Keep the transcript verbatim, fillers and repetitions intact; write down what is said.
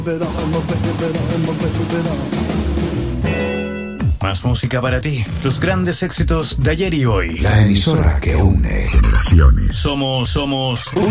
Más música para ti, los grandes éxitos de ayer y hoy. La emisora que une generaciones. Somos, somos